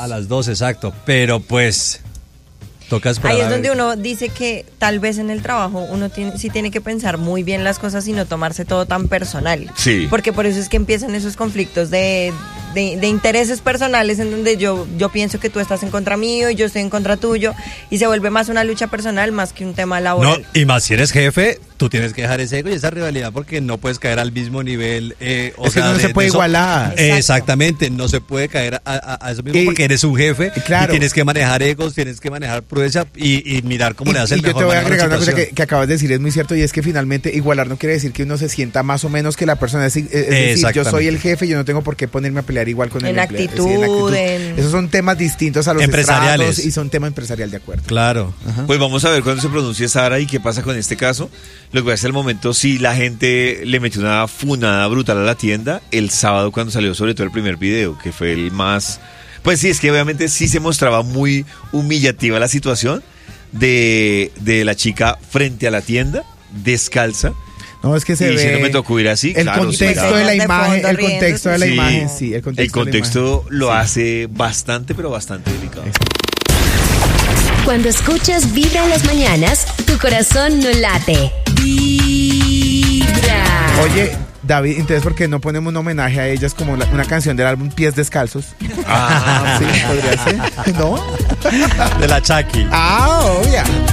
A las 2, exacto. Pero pues toca esperar. Ahí es donde uno dice que tal vez en el trabajo uno sí tiene que pensar muy bien las cosas y no tomarse todo tan personal. Sí. Porque por eso es que empiezan esos conflictos de intereses personales en donde yo pienso que tú estás en contra mío y yo estoy en contra tuyo y se vuelve más una lucha personal más que un tema laboral. No, y más si eres jefe, tú tienes que dejar ese ego y esa rivalidad porque no puedes caer al mismo nivel. Que no se puede igualar. Exactamente, no se puede caer a eso mismo porque eres un jefe y tienes que manejar egos, tienes que manejar prudencia y mirar cómo le hace el mejor. Yo te voy a agregar una cosa que acabas de decir, es muy cierto, y es que finalmente igualar no quiere decir que uno se sienta más o menos que la persona. Es decir, yo soy el jefe, yo no tengo por qué ponerme a pelear igual con el empleado. Esos son temas distintos a los empresariales estratos y son tema empresarial, de acuerdo. Claro. Ajá. Pues vamos a ver cuándo se pronuncia Sara y qué pasa con este caso. Lo que pasa el momento, si la gente le metió una funada brutal a la tienda el sábado cuando salió sobre todo el primer video, que fue el más... Pues sí, es que obviamente sí se mostraba muy humillativa la situación de la chica frente a la tienda, descalza. No, es que se ve. Y si no me tocó ir así, el contexto de la imagen, el contexto de la imagen, sí, el contexto lo hace bastante, pero bastante delicado. Cuando escuchas Vibra en las mañanas, tu corazón no late. Vibra. Oye, David, entonces, ¿por qué no ponemos un homenaje a ellas como una canción del álbum Pies Descalzos? Ah, sí, podría ser. ¿No? De la Chucky. Ah, obvia.